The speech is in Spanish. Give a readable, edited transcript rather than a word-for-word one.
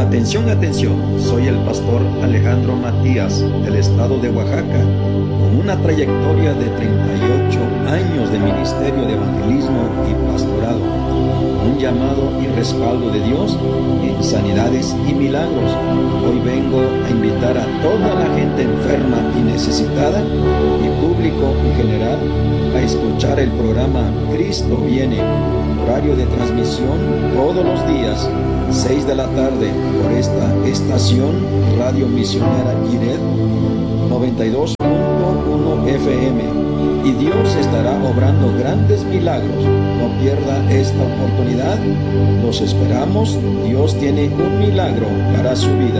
Atención, atención, soy el pastor Alejandro Matías del estado de Oaxaca, con una trayectoria de 38 años de ministerio de evangelismo y pastorado, un llamado y respaldo de Dios en sanidades y milagros. Hoy vengo a invitar a toda la gente enferma y necesitada y público en general a escuchar el programa Cristo Viene, horario de transmisión todos los días, 6 de la tarde, por esta estación Radio Misionera IRED 92.1 FM. Y Dios estará obrando grandes milagros. No pierda esta oportunidad. Los esperamos. Dios tiene un milagro para su vida.